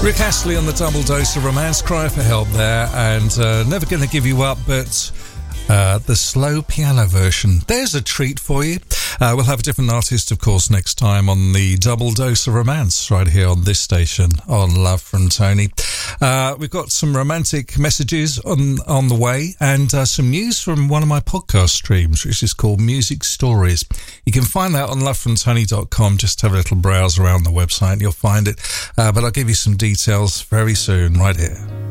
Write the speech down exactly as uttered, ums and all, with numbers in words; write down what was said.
Rick Astley on the Double Dose of Romance, Cry for Help there, and uh, Never Gonna Give You Up, but uh, the slow piano version. There's a treat for you. Uh, we'll have a different artist, of course, next time on the Double Dose of Romance, right here on this station on Love from Tony. Uh, we've got some romantic messages on on the way, and uh, some news from one of my podcast streams, which is called Music Stories. You can find that on love from tony dot com. Just have a little browse around the website, you'll find it. Uh, but I'll give you some details very soon, right here.